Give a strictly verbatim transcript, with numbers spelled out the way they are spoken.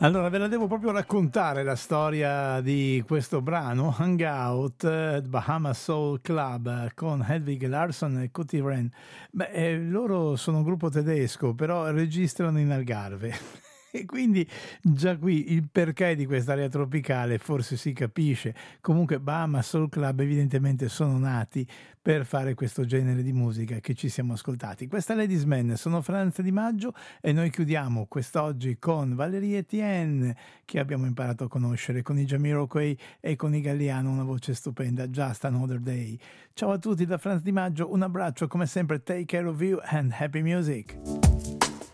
Allora, ve la devo proprio raccontare la storia di questo brano, Hangout, eh, Bahama Soul Club, eh, con Hedwig Larsson e Cutty Wren. Beh, eh, loro sono un gruppo tedesco, però registrano in Algarve. E quindi già qui il perché di quest'area tropicale forse si capisce. Comunque Bahama Soul Club evidentemente sono nati per fare questo genere di musica che ci siamo ascoltati. Questa Ladies Man, sono Franz Di Maggio e noi chiudiamo quest'oggi con Valérie Etienne, che abbiamo imparato a conoscere, con i Jamiroquai e con i Galliano, una voce stupenda, Just Another Day. Ciao a tutti da Franz Di Maggio, un abbraccio, come sempre, take care of you and happy music.